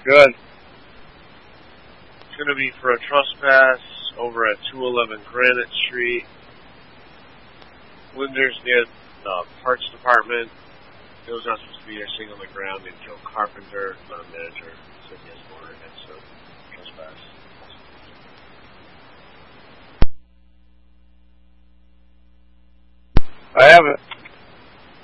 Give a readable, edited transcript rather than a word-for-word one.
Good. It's going to be for a trespass over at 211 Granite Street. Linder's near the Parts Department. It was not supposed to be there, sitting on the ground, named Joe Carpenter, not a manager. Said he has an order against him. Trespass. I have it.